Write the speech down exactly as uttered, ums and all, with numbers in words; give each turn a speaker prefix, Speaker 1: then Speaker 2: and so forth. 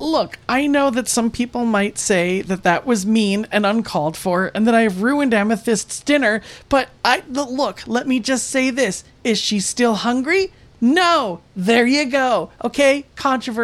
Speaker 1: look, I know that some people might say that that was mean and uncalled for and that I've ruined Amethyst's dinner, but I look, let me just say this. Is she still hungry? No. There you go. Okay, controversy.